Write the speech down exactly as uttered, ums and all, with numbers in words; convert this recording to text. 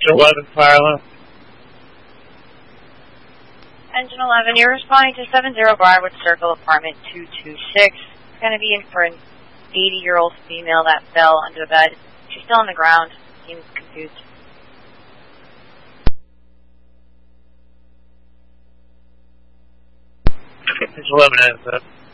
Engine eleven, fire left. Engine eleven, you're responding to seven zero Briarwood Circle, apartment two two six. It's going to be in for an eighty-year-old female that fell under the bed. She's still on the ground. Seems confused. Engine eleven has that.